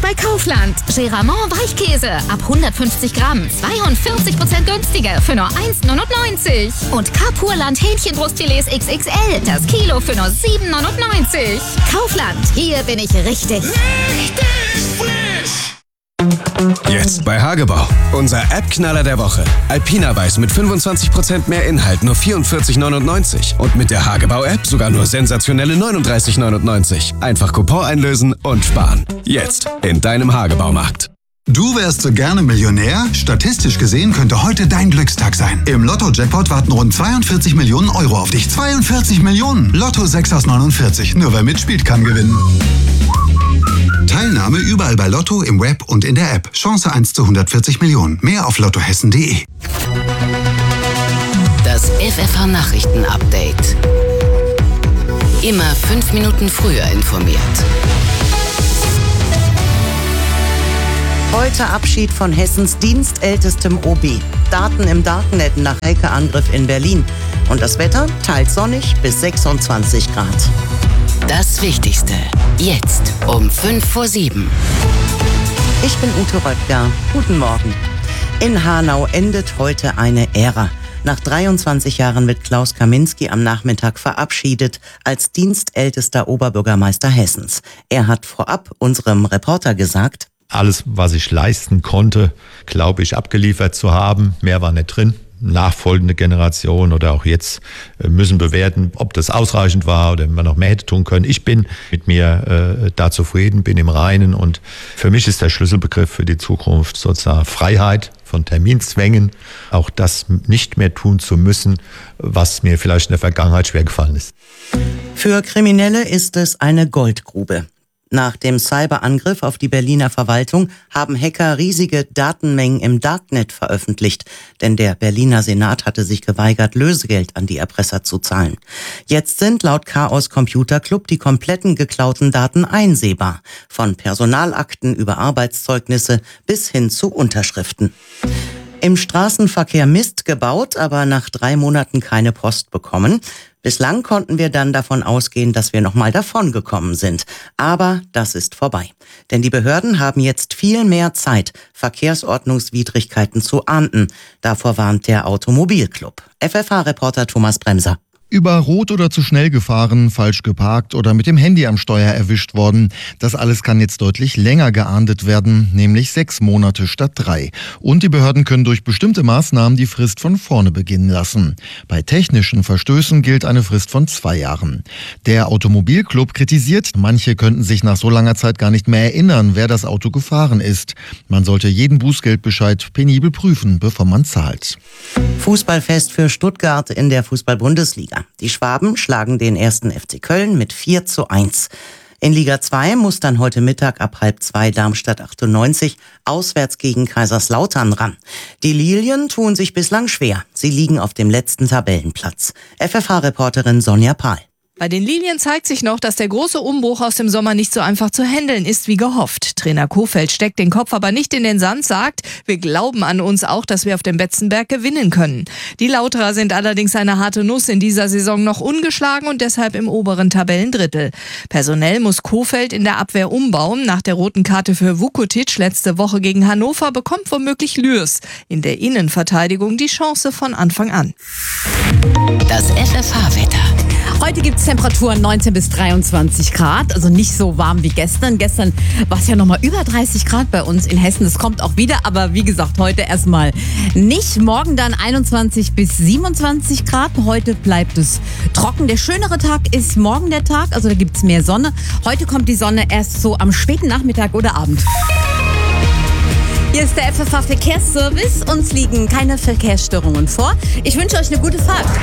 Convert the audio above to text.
bei Kaufland. Geramont Weichkäse ab 150 Gramm, 42% günstiger für nur 1,99. Und Carpurland Hähnchenbrustfilets XXL, das Kilo für nur 7,99. Kaufland, hier bin ich richtig. Richtig frisch! Jetzt bei Hagebau. Unser App-Knaller der Woche. Alpina Weiß mit 25% mehr Inhalt, nur 44,99. Und mit der Hagebau-App sogar nur sensationelle 39,99. Einfach Coupon einlösen und sparen. Jetzt in deinem Hagebaumarkt. Du wärst so gerne Millionär? Statistisch gesehen könnte heute dein Glückstag sein. Im Lotto-Jackpot warten rund 42 Millionen Euro auf dich. 42 Millionen! Lotto 6 aus 49. Nur wer mitspielt, kann gewinnen. Teilnahme überall bei Lotto, im Web und in der App. Chance 1 zu 140 Millionen. Mehr auf lottohessen.de. Das FFH-Nachrichten-Update. Immer 5 Minuten früher informiert. Heute Abschied von Hessens dienstältestem OB. Daten im Darknet nach Hackerangriff in Berlin. Und das Wetter teils sonnig bis 26 Grad. Das Wichtigste. Jetzt um 6:55. Ich bin Ute Röttger. Guten Morgen. In Hanau endet heute eine Ära. Nach 23 Jahren wird Klaus Kaminski am Nachmittag verabschiedet als dienstältester Oberbürgermeister Hessens. Er hat vorab unserem Reporter gesagt: Alles, was ich leisten konnte, glaube ich, abgeliefert zu haben. Mehr war nicht drin. Nachfolgende Generation oder auch jetzt müssen bewerten, ob das ausreichend war oder man noch mehr hätte tun können. Ich bin mit mir da zufrieden, bin im Reinen, und für mich ist der Schlüsselbegriff für die Zukunft sozusagen Freiheit von Terminzwängen, auch das nicht mehr tun zu müssen, was mir vielleicht in der Vergangenheit schwer gefallen ist. Für Kriminelle ist es eine Goldgrube. Nach dem Cyberangriff auf die Berliner Verwaltung haben Hacker riesige Datenmengen im Darknet veröffentlicht, denn der Berliner Senat hatte sich geweigert, Lösegeld an die Erpresser zu zahlen. Jetzt sind laut Chaos Computer Club die kompletten geklauten Daten einsehbar, von Personalakten über Arbeitszeugnisse bis hin zu Unterschriften. Im Straßenverkehr Mist gebaut, aber nach 3 Monaten keine Post bekommen. Bislang konnten wir dann davon ausgehen, dass wir nochmal davongekommen sind. Aber das ist vorbei. Denn die Behörden haben jetzt viel mehr Zeit, Verkehrsordnungswidrigkeiten zu ahnden. Davor warnt der Automobilclub. FFH-Reporter Thomas Bremser. Über Rot oder zu schnell gefahren, falsch geparkt oder mit dem Handy am Steuer erwischt worden. Das alles kann jetzt deutlich länger geahndet werden, nämlich 6 Monate statt 3. Und die Behörden können durch bestimmte Maßnahmen die Frist von vorne beginnen lassen. Bei technischen Verstößen gilt eine Frist von 2 Jahren. Der Automobilclub kritisiert, manche könnten sich nach so langer Zeit gar nicht mehr erinnern, wer das Auto gefahren ist. Man sollte jeden Bußgeldbescheid penibel prüfen, bevor man zahlt. Fußballfest für Stuttgart in der Fußball-Bundesliga. Die Schwaben schlagen den 1. FC Köln mit 4:1. In Liga 2 muss dann heute Mittag ab 1:30 Darmstadt 98 auswärts gegen Kaiserslautern ran. Die Lilien tun sich bislang schwer. Sie liegen auf dem letzten Tabellenplatz. FFH-Reporterin Sonja Pahl. Bei den Lilien zeigt sich noch, dass der große Umbruch aus dem Sommer nicht so einfach zu handeln ist wie gehofft. Trainer Kohfeldt steckt den Kopf aber nicht in den Sand, sagt: Wir glauben an uns auch, dass wir auf dem Betzenberg gewinnen können. Die Lauterer sind allerdings eine harte Nuss, in dieser Saison noch ungeschlagen und deshalb im oberen Tabellendrittel. Personell muss Kohfeldt in der Abwehr umbauen. Nach der roten Karte für Vukotic letzte Woche gegen Hannover bekommt womöglich Lürs in der Innenverteidigung die Chance von Anfang an. Das FFH-Wetter. Heute gibt es Temperaturen 19 bis 23 Grad, also nicht so warm wie gestern. Gestern war es ja nochmal über 30 Grad bei uns in Hessen. Das kommt auch wieder, aber wie gesagt, heute erstmal nicht. Morgen dann 21 bis 27 Grad. Heute bleibt es trocken. Der schönere Tag ist morgen der Tag, also da gibt es mehr Sonne. Heute kommt die Sonne erst so am späten Nachmittag oder Abend. Hier ist der FFH Verkehrsservice. Uns liegen keine Verkehrsstörungen vor. Ich wünsche euch eine gute Fahrt.